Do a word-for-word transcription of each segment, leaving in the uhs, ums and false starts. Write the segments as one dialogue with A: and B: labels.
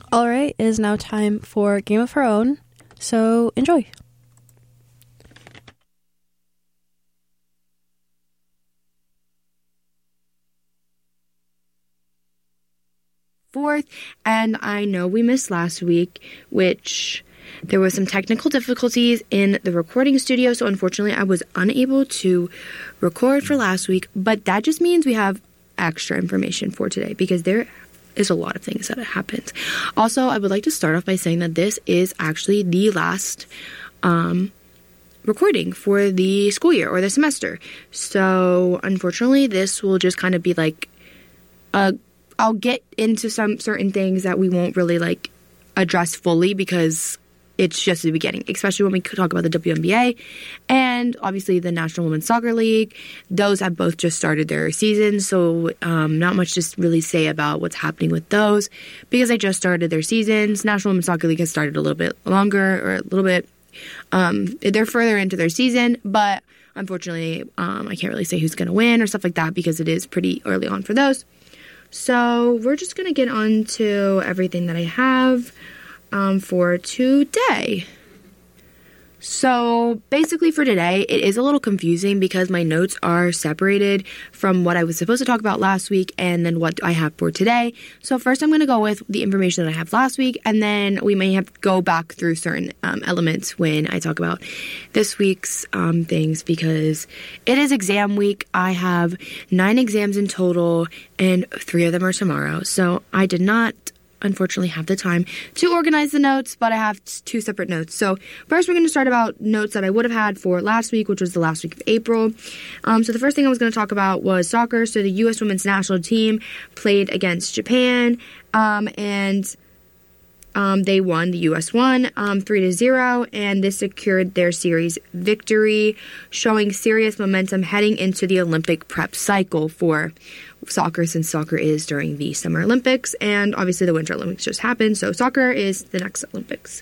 A: All right, it is now time for Game of Her Own, so enjoy.
B: Fourth, and I know we missed last week, which there was some technical difficulties in the recording studio, so unfortunately I was unable to record for last week, but that just means we have extra information for today because there is a lot of things that have happened. Also, I would like to start off by saying that this is actually the last um, recording for the school year or the semester. So, unfortunately, this will just kind of be like a I'll get into some certain things that we won't really like address fully because it's just the beginning, especially when we talk about the W N B A and obviously the National Women's Soccer League. Those have both just started their seasons, so um, not much to really say about what's happening with those because they just started their seasons. National Women's Soccer League has started a little bit longer or a little bit. Um, they're further into their season, but unfortunately, um, I can't really say who's going to win or stuff like that because it is pretty early on for those. So we're just going to get on to everything that I have um, for today. So basically for today, it is a little confusing because my notes are separated from what I was supposed to talk about last week and then what I have for today. So first I'm going to go with the information that I have last week, and then we may have to go back through certain um, elements when I talk about this week's um, things because it is exam week. I have nine exams in total and three of them are tomorrow. So I did not unfortunately have the time to organize the notes, but I have two separate notes. So first we're going to start about notes that I would have had for last week, which was the last week of April. Um, so the first thing I was going to talk about was soccer. So the U S women's national team played against Japan, um, and um, they won. The U S won um, three to zero, and this secured their series victory, showing serious momentum heading into the Olympic prep cycle for soccer, since soccer is during the Summer Olympics, and obviously the Winter Olympics just happened, so soccer is the next Olympics.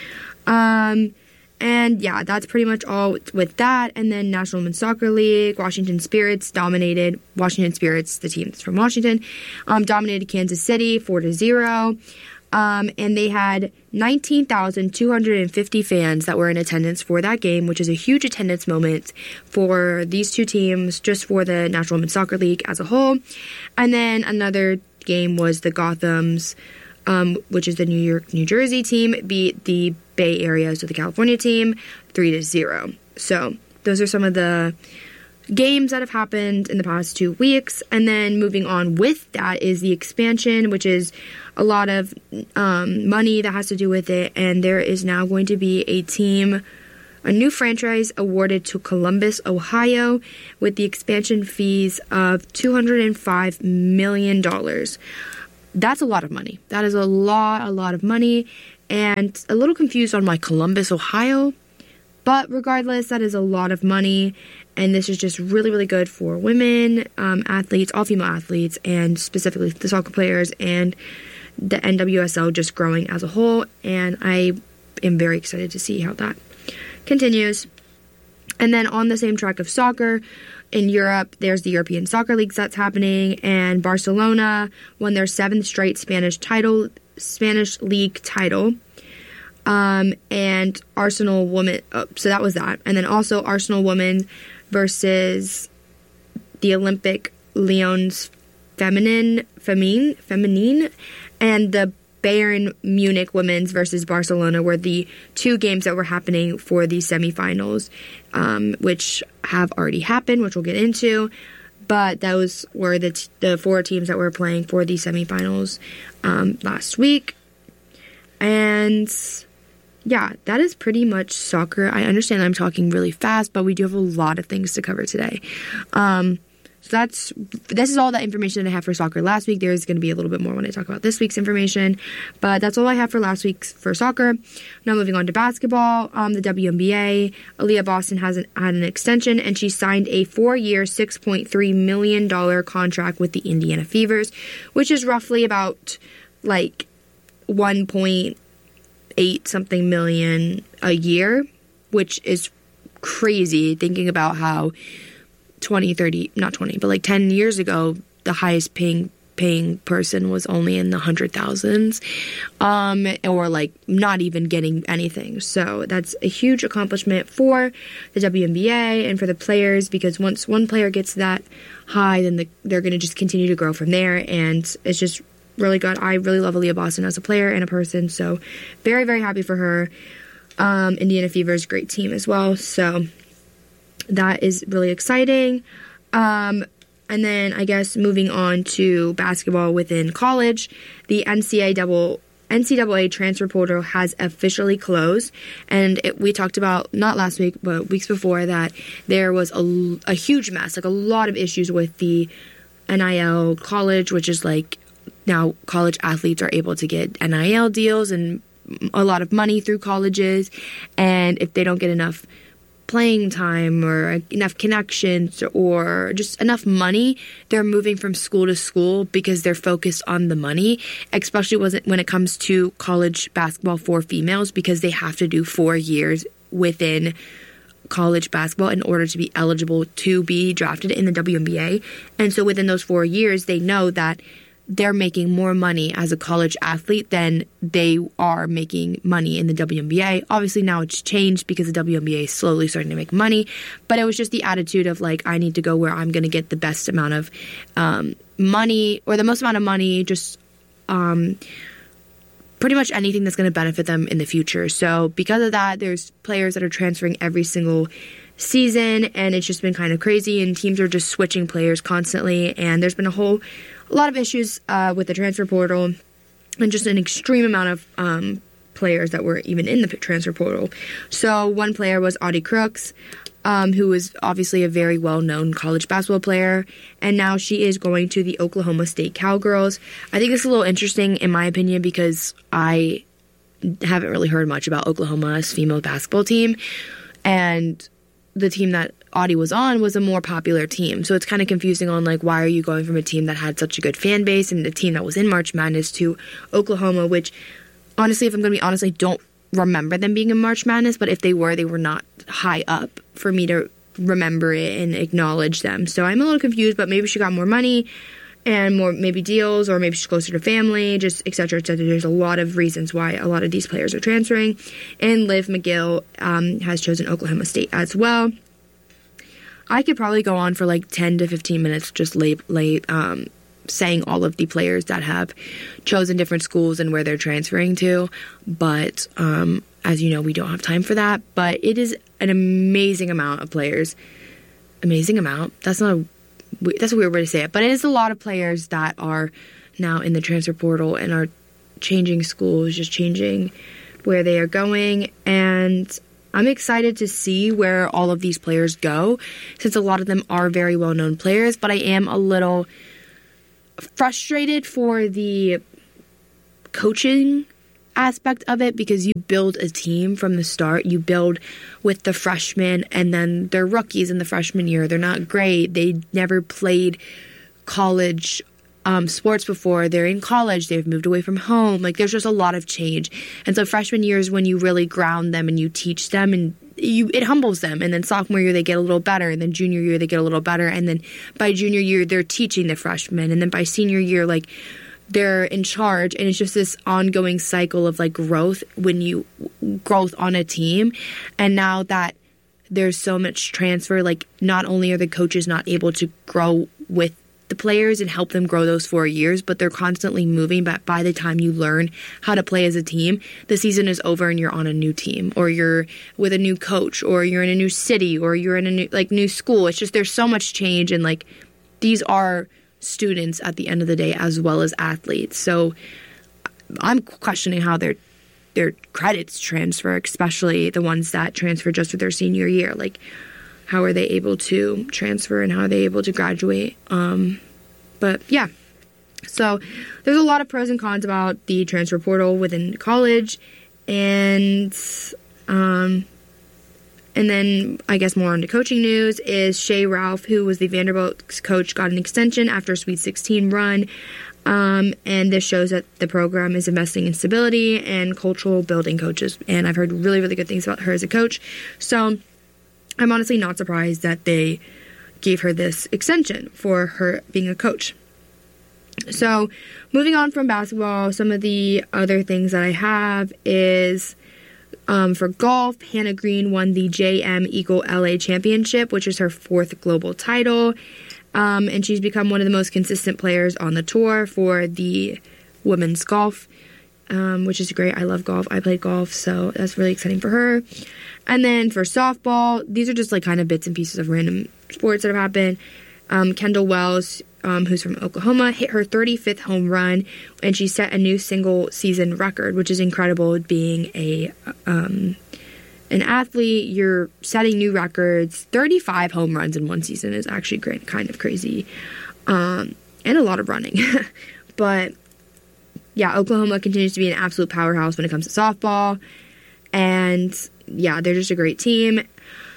B: Um, and yeah, that's pretty much all with that. And then National Women's Soccer League, Washington Spirits dominated, Washington Spirits, the team that's from Washington, um, dominated Kansas City four to zero. Um, and they had nineteen thousand two hundred fifty fans that were in attendance for that game, which is a huge attendance moment for these two teams, just for the National Women's Soccer League as a whole. And then another game was the Gothams, um, which is the New York, New Jersey team, beat the Bay Area, so the California team, three to zero. So those are some of the games that have happened in the past two weeks. And then moving on with that is the expansion, which is a lot of um, money that has to do with it. And there is now going to be a team, a new franchise awarded to Columbus, Ohio, with the expansion fees of two hundred five million dollars. That's a lot of money. That is a lot, a lot of money. And a little confused on why Columbus, Ohio. But regardless, that is a lot of money, and this is just really, really good for women, um, athletes, all female athletes, and specifically the soccer players, and the N W S L just growing as a whole, and I am very excited to see how that continues. And then on the same track of soccer, in Europe, there's the European Soccer Leagues that's happening, and Barcelona won their seventh straight Spanish title, Spanish League title. Um, and Arsenal women, oh, so that was that. And then also Arsenal women versus the Olympic Lyons feminine, feminine, feminine, and the Bayern Munich women's versus Barcelona were the two games that were happening for the semifinals, um, which have already happened, which we'll get into. But those were the t- the four teams that were playing for the semifinals um, last week. And yeah, that is pretty much soccer. I understand I'm talking really fast, but we do have a lot of things to cover today. Um, so that's this is all the information that I have for soccer last week. There's going to be a little bit more when I talk about this week's information, but that's all I have for last week's for soccer. Now moving on to basketball, um, the W N B A. Aaliyah Boston has an, had an extension, and she signed a four-year, six point three million dollars contract with the Indiana Fevers, which is roughly about like one point eight something million a year, which is crazy thinking about how twenty, thirty, not twenty, but like ten years ago, the highest paying paying person was only in the hundred thousands, um, or like not even getting anything. So that's a huge accomplishment for the W N B A and for the players, because once one player gets that high, then the, they're going to just continue to grow from there, and it's just really good. I really love Aaliyah Boston as a player and a person, so very, very happy for her. Um, Indiana Fever is a great team as well, so that is really exciting. Um, And then I guess moving on to basketball within college, the N C double A transfer portal has officially closed. And it, we talked about, not last week, but weeks before, that there was a, a huge mess, like a lot of issues with the N I L college, which is like now college athletes are able to get N I L deals and a lot of money through colleges. And if they don't get enough playing time or enough connections or just enough money, they're moving from school to school because they're focused on the money, especially when it comes to college basketball for females, because they have to do four years within college basketball in order to be eligible to be drafted in the W N B A. And so within those four years, they know that they're making more money as a college athlete than they are making money in the W N B A. Obviously, now it's changed because the W N B A is slowly starting to make money. But it was just the attitude of, like, I need to go where I'm going to get the best amount of um, money, or the most amount of money, just um, pretty much anything that's going to benefit them in the future. So because of that, there's players that are transferring every single season, and it's just been kind of crazy, and teams are just switching players constantly. And there's been a whole a lot of issues uh, with the transfer portal, and just an extreme amount of um, players that were even in the transfer portal. So one player was Audie Crooks, um, who was obviously a very well-known college basketball player, and now she is going to the Oklahoma State Cowgirls. I think it's a little interesting, in my opinion, because I haven't really heard much about Oklahoma's female basketball team, and the team that Audie was on was a more popular team. So it's kind of confusing on, like, why are you going from a team that had such a good fan base and a team that was in March Madness to Oklahoma, which, honestly, if I'm going to be honest, I don't remember them being in March Madness, but if they were, they were not high up for me to remember it and acknowledge them. So I'm a little confused, but maybe she got more money and more maybe deals, or maybe she's closer to family, just et cetera, et cetera. There's a lot of reasons why a lot of these players are transferring. And Liv McGill um, has chosen Oklahoma State as well. I could probably go on for like ten to fifteen minutes just late, late, um, saying all of the players that have chosen different schools and where they're transferring to. But um, as you know, we don't have time for that. But it is an amazing amount of players. Amazing amount. That's not a That's a weird way to say it, but it is a lot of players that are now in the transfer portal and are changing schools, just changing where they are going. And I'm excited to see where all of these players go, since a lot of them are very well-known players, but I am a little frustrated for the coaching aspect of it, because you build a team from the start. You build with the freshmen, and then they're rookies in the freshman year. They're not great. They never played college um, sports before. They're in college. They've moved away from home. Like, there's just a lot of change. And so freshman year is when you really ground them and you teach them, and you it humbles them. And then sophomore year, they get a little better. And then junior year, they get a little better. And then by junior year, they're teaching the freshmen. And then by senior year, like, they're in charge, and it's just this ongoing cycle of, like, growth when you growth on a team. And now that there's so much transfer, like, not only are the coaches not able to grow with the players and help them grow those four years, but they're constantly moving. But by the time you learn how to play as a team, the season is over and you're on a new team, or you're with a new coach, or you're in a new city, or you're in a new, like, new school. It's just, there's so much change, and, like, these are students at the end of the day as well as athletes. So I'm questioning how their their credits transfer, especially the ones that transfer just for their senior year. Like, how are they able to transfer, and how are they able to graduate? Um, but yeah, so there's a lot of pros and cons about the transfer portal within college, and um, and then I guess more on to coaching news is Shea Ralph, who was the Vanderbilt coach, got an extension after a Sweet sixteen run. Um, and this shows that the program is investing in stability and cultural building coaches. And I've heard really, really good things about her as a coach. So I'm honestly not surprised that they gave her this extension for her being a coach. So, moving on from basketball, some of the other things that I have is um, for golf, Hannah Green won the J M Eagle L A Championship, which is her fourth global title. Um, and she's become one of the most consistent players on the tour for the women's golf, um, which is great. I love golf. I played golf, so that's really exciting for her. And then for softball, these are just like kind of bits and pieces of random sports that have happened. Um, Kendall Wells, um, who's from Oklahoma, hit her thirty-fifth home run, and she set a new single season record, which is incredible. Being a um, an athlete, you're setting new records. thirty-five home runs in one season is actually great, kind of crazy, um, and a lot of running. But yeah, Oklahoma continues to be an absolute powerhouse when it comes to softball, and yeah, they're just a great team.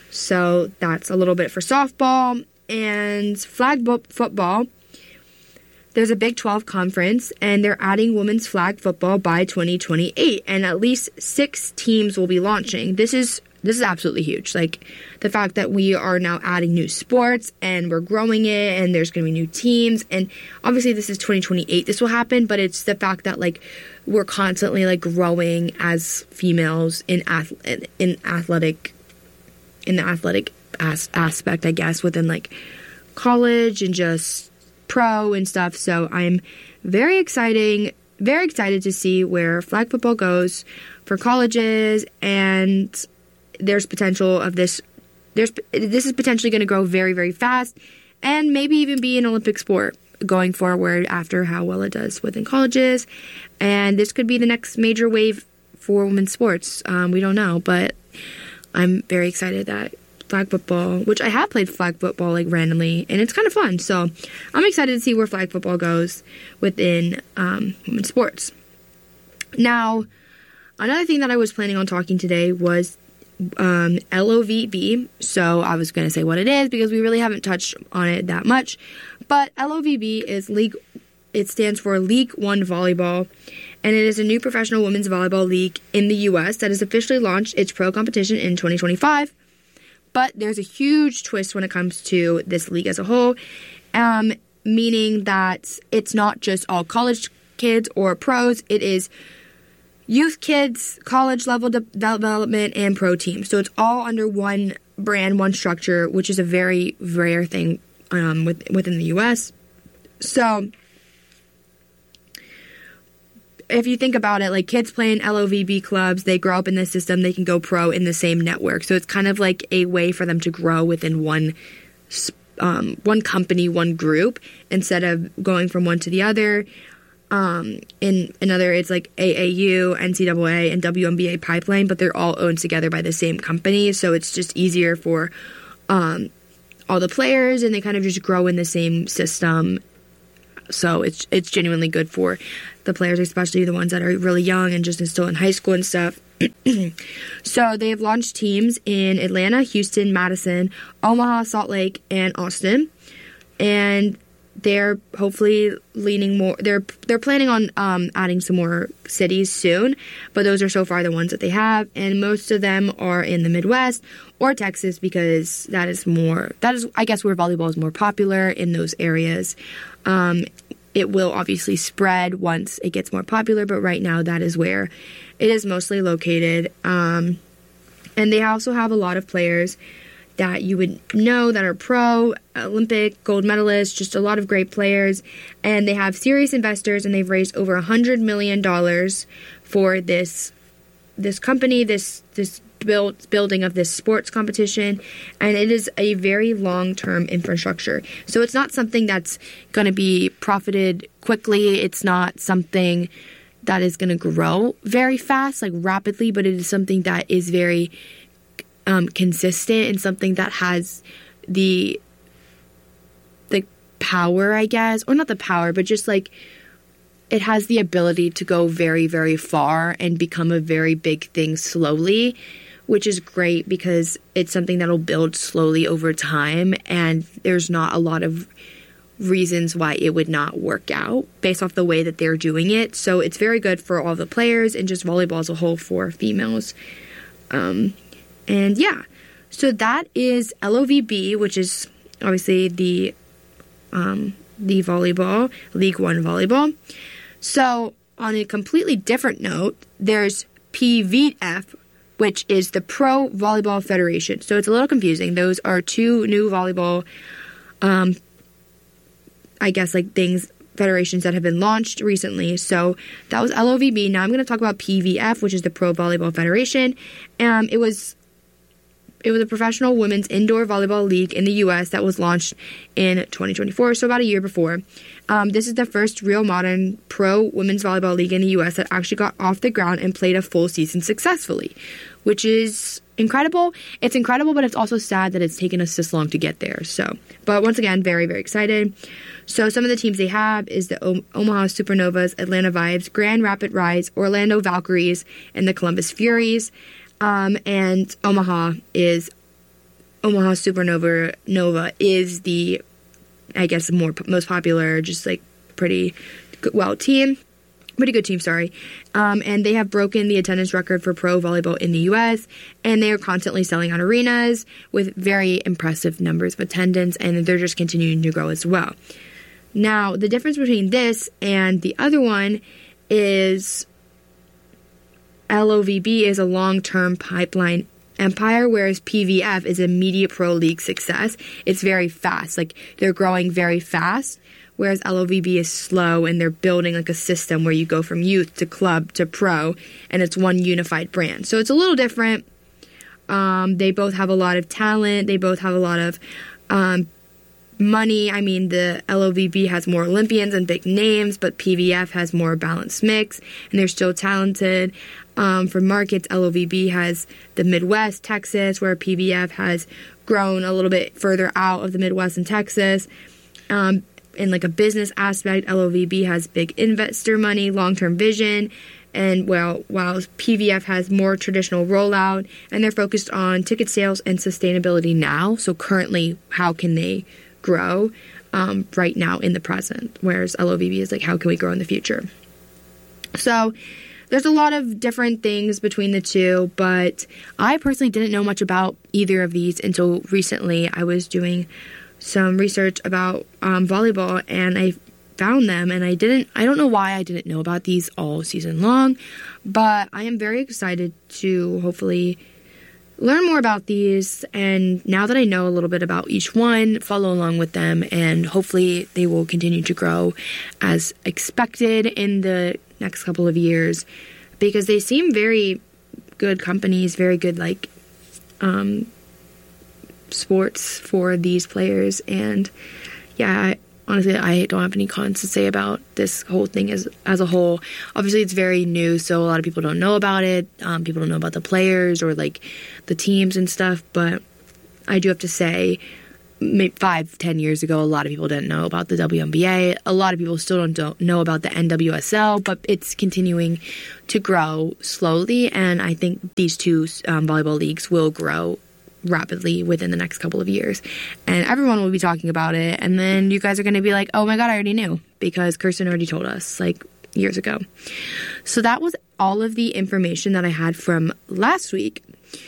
B: So that's a little bit for softball. And flag bo- football, there's a Big twelve conference, and they're adding women's flag football by twenty twenty-eight, and at least six teams will be launching. This is this is absolutely huge. Like, the fact that we are now adding new sports, and we're growing it, and there's going to be new teams, and obviously this is twenty twenty-eight this will happen, but it's the fact that, like, we're constantly, like, growing as females in ath- in athletic, in the athletic as- aspect, I guess, within, like, college and just pro and stuff. So I'm very exciting, very excited to see where flag football goes for colleges, and there's potential of this. There's this is potentially going to grow very, very fast, and maybe even be an Olympic sport going forward after how well it does within colleges. And this could be the next major wave for women's sports. Um, we don't know, but I'm very excited that flag football, which I have played flag football like randomly, and it's kind of fun. So I'm excited to see where flag football goes within um, women's sports. Now, another thing that I was planning on talking today was um, L O V B. So I was going to say what it is because we really haven't touched on it that much. But L O V B is League. It stands for League One Volleyball, and it is a new professional women's volleyball league in the U S that has officially launched its pro competition in twenty twenty-five. But there's a huge twist when it comes to this league as a whole, um, meaning that it's not just all college kids or pros. It is youth kids, college level de- development, and pro teams. So it's all under one brand, one structure, which is a very rare thing um, with, within the U S. So if you think about it, like, kids play in L O V B clubs, they grow up in this system, they can go pro in the same network. So it's kind of like a way for them to grow within one um, one company, one group, instead of going from one to the other. Um, in another, it's like A A U, N C double A, and W N B A Pipeline, but they're all owned together by the same company. So it's just easier for um, all the players, and they kind of just grow in the same system. So it's it's genuinely good for the players, especially the ones that are really young and just still in high school and stuff. So they have launched teams in Atlanta, Houston, Madison, Omaha, Salt Lake, and Austin. And they're hopefully leaning more. They're they're planning on um, adding some more cities soon, but those are so far the ones that they have, and most of them are in the Midwest or Texas because that is more. That is, I guess, where volleyball is more popular in those areas. Um, it will obviously spread once it gets more popular, but right now that is where it is mostly located. Um, and they also have a lot of players that you would know that are pro, Olympic, gold medalists, just a lot of great players. And they have serious investors, and they've raised over one hundred million dollars for this this company, this this build, building of this sports competition. And it is a very long-term infrastructure. So it's not something that's going to be profited quickly. It's not something that is going to grow very fast, like rapidly, but it is something that is very um, consistent and something that has the the power, I guess, or not the power, but just like it has the ability to go very, very far and become a very big thing slowly, which is great because it's something that'll build slowly over time, and there's not a lot of reasons why it would not work out based off the way that they're doing it. So it's very good for all the players and just volleyball as a whole for females. Um, and yeah, so that is L O V B, which is obviously the um, the volleyball, League One volleyball. So on a completely different note, there's P V F, which is the Pro Volleyball Federation. So it's a little confusing. Those are two new volleyball, um, I guess, like things, federations that have been launched recently. So that was L O V B. Now I'm going to talk about P V F, which is the Pro Volleyball Federation. Um, it was it was a professional women's indoor volleyball league in the U S that was launched in twenty twenty-four, so about a year before. Um, this is the first real modern pro women's volleyball league in the U S that actually got off the ground and played a full season successfully, which is incredible. It's incredible, but it's also sad that it's taken us this long to get there. So, but once again, very, very excited. So some of the teams they have is the o- Omaha Supernovas, Atlanta Vibes, Grand Rapid Rise, Orlando Valkyries, and the Columbus Furies. Um, and Omaha is Omaha Supernova Nova is the, I guess, more most popular, just like pretty good, well team. Pretty good team, sorry. Um, and they have broken the attendance record for pro volleyball in the U S, and they are constantly selling out arenas with very impressive numbers of attendance, and they're just continuing to grow as well. Now, the difference between this and the other one is L O V B is a long-term pipeline empire, whereas P V F is immediate pro league success. It's very fast. Like, they're growing very fast, whereas L O V B is slow, and they're building like a system where you go from youth to club to pro, and it's one unified brand. So it's a little different. Um, they both have a lot of talent. They both have a lot of um, money. I mean, the L O V B has more Olympians and big names, but P V F has more balanced mix, and they're still talented. Um, for markets, L O V B has the Midwest, Texas, where P V F has grown a little bit further out of the Midwest and Texas. Um, in like a business aspect, L O V B has big investor money, long-term vision, and well, while P V F has more traditional rollout, and they're focused on ticket sales and sustainability now. So currently, how can they grow um, right now in the present? Whereas L O V B is like, how can we grow in the future? So there's a lot of different things between the two, but I personally didn't know much about either of these until recently. I was doing some research about um, volleyball, and I found them, and I didn't, I don't know why I didn't know about these all season long, but I am very excited to hopefully learn more about these, and now that I know a little bit about each one, follow along with them, and hopefully they will continue to grow as expected in the next couple of years, because they seem very good companies, very good, like, um, sports for these players. And yeah, I, honestly, I don't have any cons to say about this whole thing as as a whole. Obviously, it's very new, so a lot of people don't know about it. Um, people don't know about the players or like the teams and stuff. But I do have to say, maybe five, ten years ago, a lot of people didn't know about the W N B A. A lot of people still don't, don't know about the N W S L, but it's continuing to grow slowly. And I think these two um, volleyball leagues will grow rapidly within the next couple of years, and everyone will be talking about it, and then you guys are going to be like, oh my god, I already knew, because Kirsten already told us like years ago. So that was all of the information that I had from last week.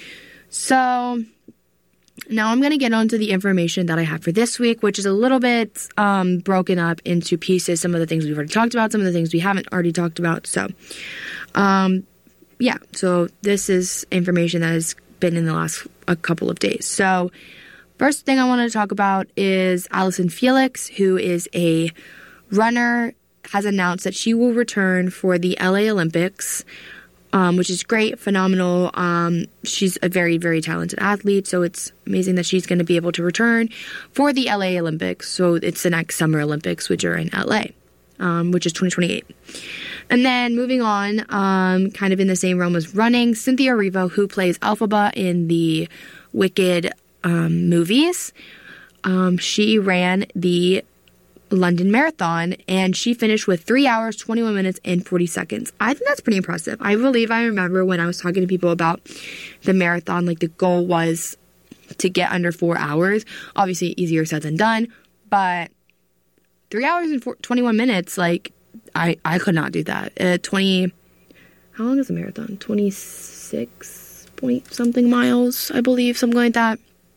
B: So now I'm going to get on to the information that I have for this week, which is a little bit um, broken up into pieces. Some of the things we've already talked about, some of the things we haven't already talked about. So um yeah, so this is information that has been in the last a couple of days. So first thing I wanted to talk about is Allison Felix, who is a runner, has announced that she will return for the L A Olympics, um, which is great, phenomenal. Um, she's a very, very talented athlete, so it's amazing that she's going to be able to return for the L A Olympics. So it's the next Summer Olympics, which are in L A, um, which is twenty twenty-eight. And then moving on, um, kind of in the same realm as running, Cynthia Erivo, who plays Elphaba in the Wicked um, movies, um, she ran the London Marathon, and she finished with three hours, twenty-one minutes, and forty seconds. I think that's pretty impressive. I believe I remember when I was talking to people about the marathon, like the goal was to get under four hours. Obviously, easier said than done, but three hours and four, twenty-one minutes, like, I, I could not do that. Uh, twenty, how long is a marathon? twenty-six point something miles, I believe, something like that.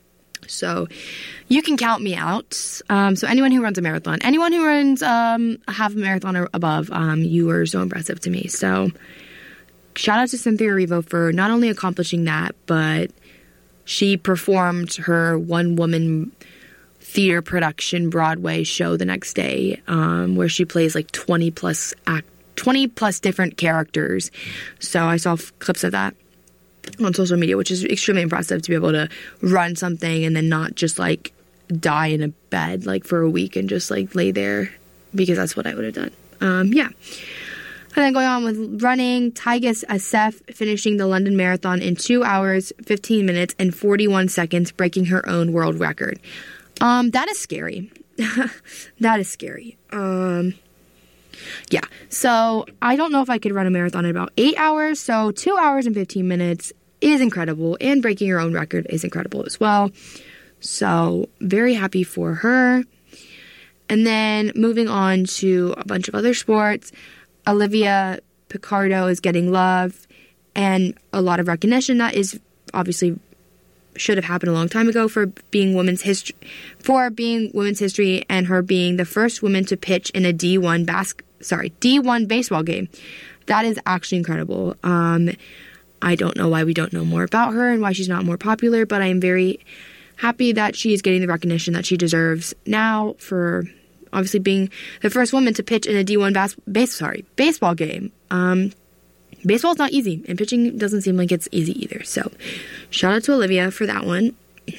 B: So you can count me out. Um, so anyone who runs a marathon, anyone who runs um, a half marathon or above, um, you are so impressive to me. So shout out to Cynthia Erivo for not only accomplishing that, but she performed her one-woman theater production Broadway show the next day, um, where she plays like twenty plus act, twenty plus different characters. So I saw f- clips of that on social media, which is extremely impressive to be able to run something and then not just like die in a bed like for a week and just like lay there, because that's what I would have done. Um, yeah. And then going on with running, Tigist Asseff finishing the London Marathon in two hours, fifteen minutes, and forty-one seconds, breaking her own world record. Um, that is scary. That is scary. Um, yeah. So I don't know if I could run a marathon in about eight hours. So two hours and fifteen minutes is incredible. And breaking your own record is incredible as well. So very happy for her. And then moving on to a bunch of other sports, Olivia Picardo is getting love and a lot of recognition. That is obviously should have happened a long time ago for being women's history, for being women's history, and her being the first woman to pitch in a D one bas- sorry D one baseball game. That is actually incredible. Um, I don't know why we don't know more about her and why she's not more popular, but I am very happy that she is getting the recognition that she deserves now for obviously being the first woman to pitch in a D one bas- base sorry baseball game. Um, Baseball's not easy, and pitching doesn't seem like it's easy either. So, shout out to Olivia for that one.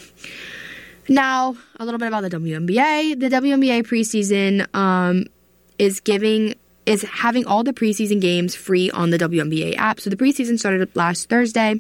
B: Now, a little bit about the W N B A. The W N B A preseason um, is giving is having all the preseason games free on the W N B A app. So the preseason started last Thursday.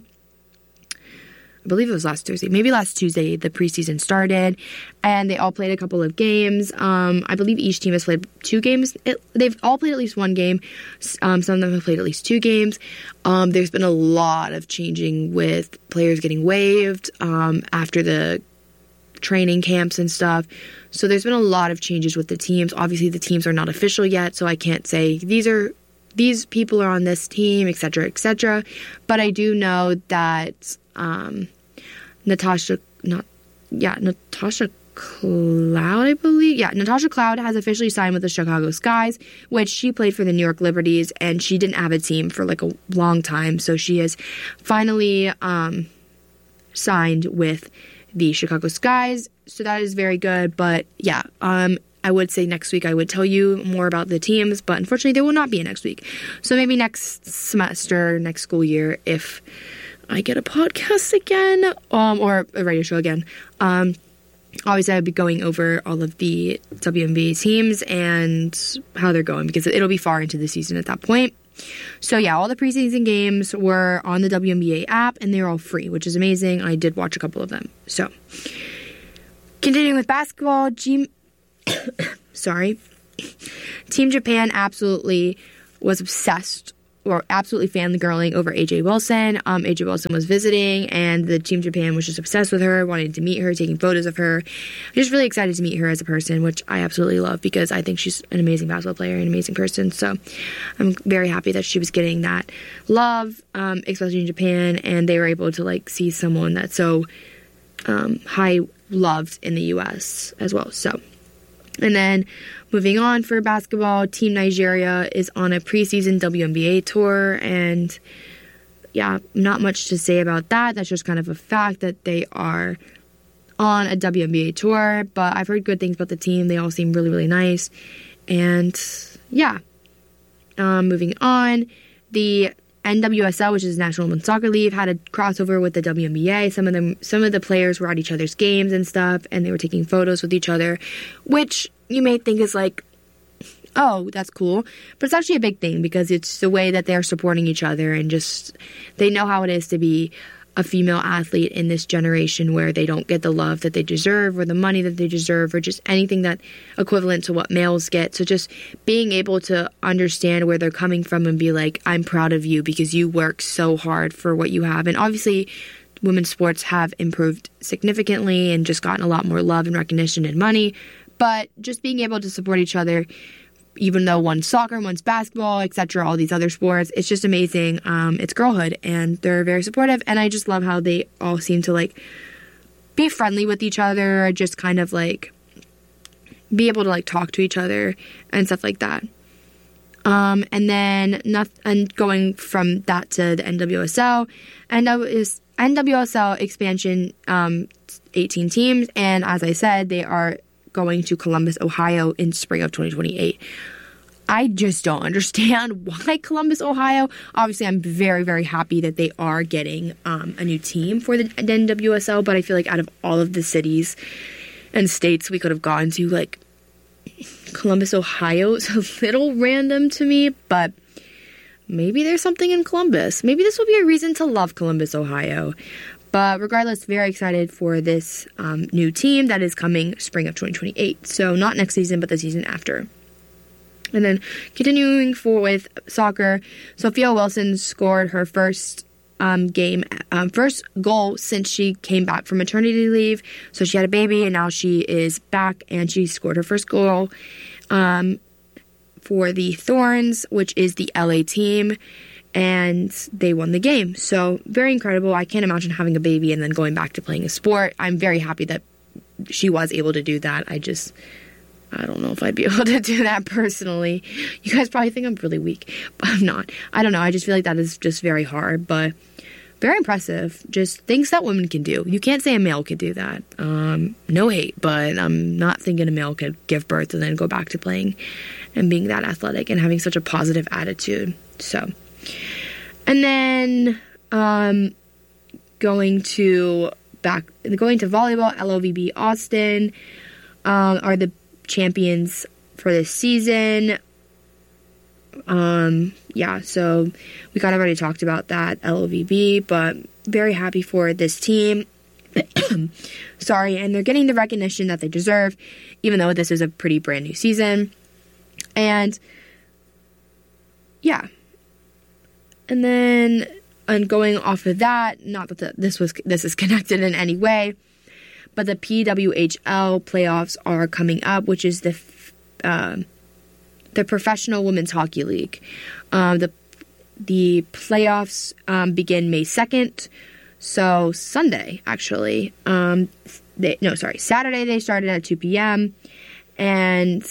B: I believe it was last Thursday, maybe last Tuesday, the preseason started, and they all played a couple of games. Um, I believe each team has played two games. It, they've all played at least one game. Um, some of them have played at least two games. Um, there's been a lot of changing with players getting waived um, after the training camps and stuff. So there's been a lot of changes with the teams. Obviously, the teams are not official yet, so I can't say these are these people are on this team, et cetera, et cetera. But I do know that Um, Natasha, not, yeah, Natasha Cloud, I believe. Yeah, Natasha Cloud has officially signed with the Chicago Skies, which she played for the New York Liberties, and she didn't have a team for like a long time. So she has finally um, signed with the Chicago Skies. So that is very good. But yeah, um, I would say next week I would tell you more about the teams, but unfortunately there will not be a next week. So maybe next semester, next school year, if I get a podcast again, um, or a radio show again. Um, obviously, I'll be going over all of the W N B A teams and how they're going, because it'll be far into the season at that point. So yeah, all the preseason games were on the W N B A app, and they're all free, which is amazing. I did watch a couple of them. So, continuing with basketball, G- sorry, Team Japan absolutely was obsessed or absolutely fangirling over A J Wilson. Um, A J Wilson was visiting, and the Team Japan was just obsessed with her, wanting to meet her, taking photos of her. Just really excited to meet her as a person, which I absolutely love, because I think she's an amazing basketball player, an amazing person. So I'm very happy that she was getting that love, um, especially in Japan, and they were able to like see someone that's so um, high loved in the U S as well. So. And then moving on for basketball, Team Nigeria is on a preseason W N B A tour, and yeah, not much to say about that. That's just kind of a fact that they are on a W N B A tour, but I've heard good things about the team. They all seem really, really nice. And yeah, um, moving on, the N W S L, which is National Women's Soccer League, had a crossover with the W N B A. Some of them, some of the players were at each other's games and stuff, and they were taking photos with each other, which you may think is like, oh, that's cool. But it's actually a big thing, because it's the way that they're supporting each other, and just they know how it is to be a female athlete in this generation, where they don't get the love that they deserve, or the money that they deserve, or just anything that equivalent to what males get. So just being able to understand where they're coming from and be like, I'm proud of you because you work so hard for what you have. And obviously women's sports have improved significantly and just gotten a lot more love and recognition and money, but just being able to support each other, even though one's soccer, one's basketball, et cetera, all these other sports, it's just amazing. Um, it's girlhood, and they're very supportive, and I just love how they all seem to, like, be friendly with each other, just kind of like be able to like talk to each other and stuff like that. Um, and then not, and going from that to the N W S L, and that is N W S L expansion, um, eighteen teams, and as I said, they are going to Columbus, Ohio in spring of twenty twenty-eight. I just don't understand why Columbus, Ohio. Obviously, I'm very, very happy that they are getting um, a new team for the N W S L, but I feel like out of all of the cities and states we could have gone to, like, Columbus, Ohio is a little random to me, but maybe there's something in Columbus. Maybe this will be a reason to love Columbus, Ohio. But regardless, very excited for this um, new team that is coming spring of twenty twenty-eight. So not next season, but the season after. And then continuing for with soccer, Sophia Wilson scored her first um, game, um, first goal since she came back from maternity leave. So she had a baby, and now she is back, and she scored her first goal um, for the Thorns, which is the L A team, and they won the game. So very incredible. I can't imagine having a baby and then going back to playing a sport. I'm very happy that she was able to do that. I just... I don't know if I'd be able to do that personally. You guys probably think I'm really weak, but I'm not. I don't know. I just feel like that is just very hard, but very impressive. Just things that women can do. You can't say a male could do that. Um, no hate, but I'm not thinking a male could give birth and then go back to playing and being that athletic and having such a positive attitude. So, and then um, going to back, going to volleyball, L O V B Austin um, are the champions for this season. Um, yeah, so we kind of already talked about that, L O V B, but very happy for this team. Sorry, and they're getting the recognition that they deserve, even though this is a pretty brand new season. And yeah. And then, and going off of that, not that the, this was this is connected in any way, but the P W H L playoffs are coming up, which is the uh, the Professional Women's Hockey League. Um, the the playoffs um, begin May second, so Sunday actually. Um, they, no, sorry, Saturday they started at two p.m. and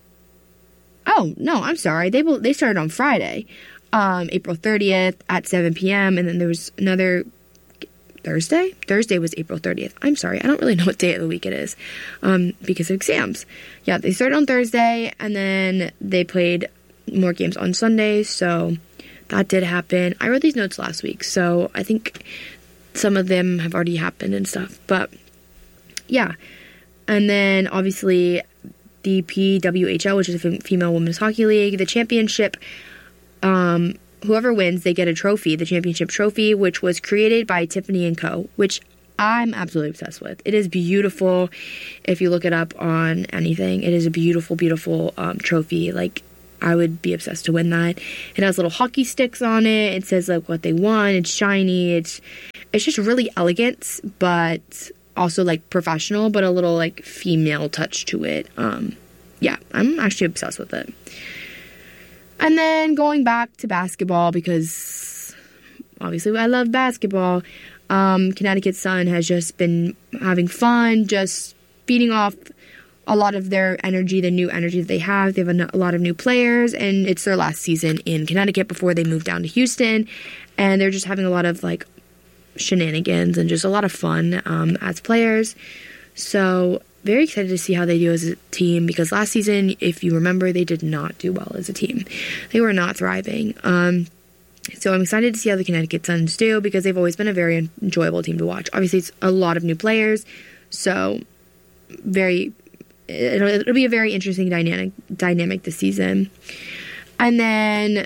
B: oh no, I'm sorry, they they started on Friday, um, April thirtieth at seven p.m. and then there was another. Thursday? Thursday was April thirtieth. I'm sorry. I don't really know what day of the week it is um, because of exams. Yeah, they started on Thursday, and then they played more games on Sunday, so that did happen. I wrote these notes last week, so I think some of them have already happened and stuff. But, yeah. And then, obviously, the P W H L, which is a Female Women's Hockey League, the championship, um... whoever wins, they get a trophy, the championship trophy, which was created by Tiffany and Co., which I'm absolutely obsessed with. It is beautiful. If you look it up on anything, it is a beautiful, beautiful um, trophy. Like, I would be obsessed to win that. It has little hockey sticks on it. It says, like, what they won. It's shiny. It's, it's just really elegant, but also, like, professional, but a little, like, female touch to it. Um, yeah, I'm actually obsessed with it. And then going back to basketball, because obviously I love basketball, um, Connecticut Sun has just been having fun, just feeding off a lot of their energy, the new energy that they have. They have a, a lot of new players, and it's their last season in Connecticut before they move down to Houston. And they're just having a lot of, like, shenanigans and just a lot of fun um, as players. So very excited to see how they do as a team, because last season, if you remember, they did not do well as a team. They were not thriving. Um, so I'm excited to see how the Connecticut Suns do, because they've always been a very enjoyable team to watch. Obviously, it's a lot of new players, so very it'll, it'll be a very interesting dynamic dynamic this season. And then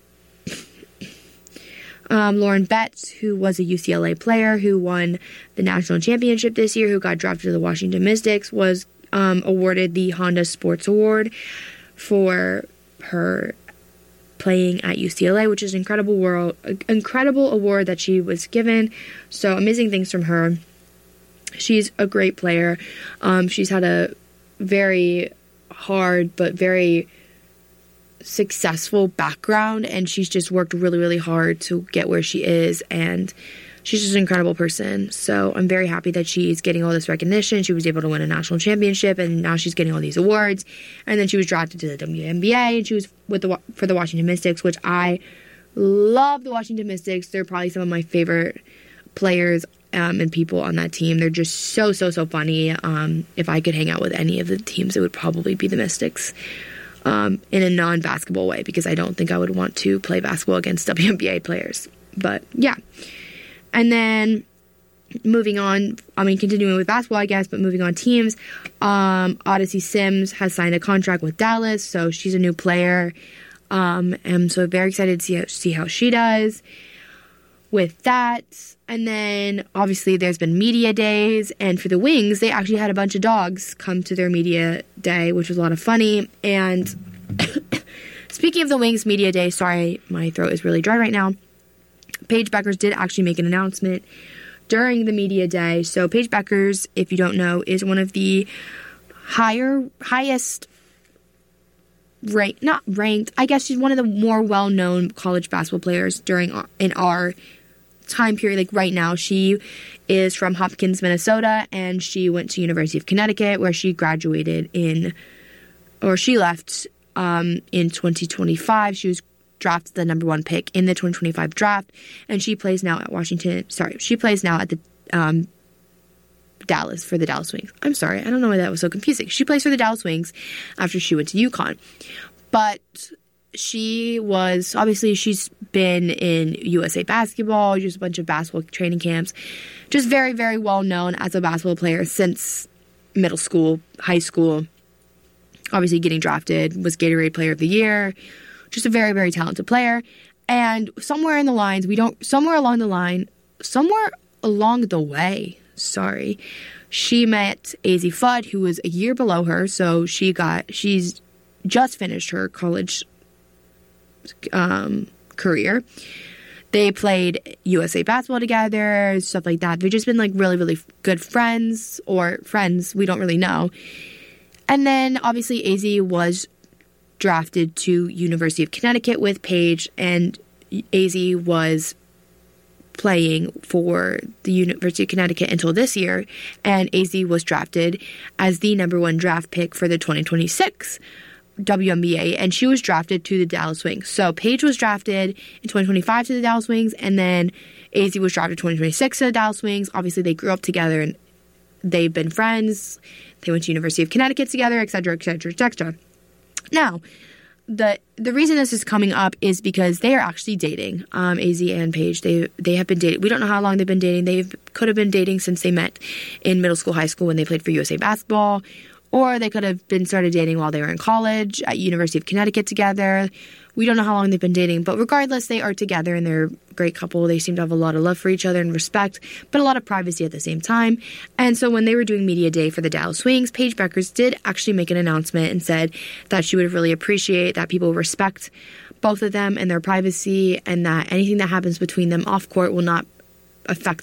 B: Um, Lauren Betts, who was a U C L A player who won the national championship this year, who got drafted to the Washington Mystics, was um, awarded the Honda Sports Award for her playing at U C L A, which is an incredible world, incredible award that she was given. So amazing things from her. She's a great player. Um, she's had a very hard but very successful background, and she's just worked really, really hard to get where she is, and she's just an incredible person. So I'm very happy that she's getting all this recognition. She was able to win a national championship, and now she's getting all these awards. And then she was drafted to the W N B A, and she was with the for the Washington Mystics, which I love. The Washington Mystics. They're probably some of my favorite players um, and people on that team. They're just so, so, so funny. Um, if I could hang out with any of the teams, it would probably be the Mystics. Um, in a non-basketball way, because I don't think I would want to play basketball against W N B A players. But, yeah. And then, moving on, I mean, continuing with basketball, I guess, but moving on teams, um, Odyssey Sims has signed a contract with Dallas, so she's a new player. Um, and so very excited to see how, see how she does with that. And then, obviously, there's been media days, and for the Wings, they actually had a bunch of dogs come to their media day, which was a lot of funny. And speaking of the Wings media day, sorry, my throat is really dry right now. Paige Bueckers did actually make an announcement during the media day. So Paige Bueckers, if you don't know, is one of the higher, highest ranked, not ranked, I guess she's one of the more well-known college basketball players during in our time period. Like right now, she is from Hopkins, Minnesota, and she went to University of Connecticut, where she graduated in, or she left um, in twenty twenty-five. She was drafted the number one pick in the twenty twenty-five draft, and she plays now at Washington. Sorry, she plays now at the um, Dallas for the Dallas Wings. I'm sorry, I don't know why that was so confusing. She plays for the Dallas Wings after she went to UConn, but she was, obviously, she's been in U S A Basketball, just a bunch of basketball training camps. Just very, very well known as a basketball player since middle school, high school. Obviously, getting drafted, was Gatorade Player of the Year. Just a very, very talented player. And somewhere in the lines, we don't, somewhere along the line, somewhere along the way, sorry, she met Azzi Fudd, who was a year below her. So she got, she's just finished her college um, career. They played U S A Basketball together, stuff like that. They've just been like really, really good friends, or friends, we don't really know. And then obviously Azzi was drafted to University of Connecticut with Paige, and Azzi was playing for the University of Connecticut until this year, and Azzi was drafted as the number one draft pick for the twenty twenty-six W N B A, and she was drafted to the Dallas Wings. So Paige was drafted in twenty twenty-five to the Dallas Wings, and then Azzi was drafted twenty twenty-six to the Dallas Wings. Obviously, they grew up together, and they've been friends. They went to University of Connecticut together, et cetera, et cetera, et cetera. Now, the the reason this is coming up is because they are actually dating, um, Azzi and Paige. They they have been dating. We don't know how long they've been dating. They could have been dating since they met in middle school, high school, when they played for U S A Basketball. Or they could have been started dating while they were in college at University of Connecticut together. We don't know how long they've been dating, but regardless, they are together and they're a great couple. They seem to have a lot of love for each other and respect, but a lot of privacy at the same time. And so when they were doing media day for the Dallas Wings, Paige Bueckers did actually make an announcement and said that she would really appreciate that people respect both of them and their privacy, and that anything that happens between them off court will not affect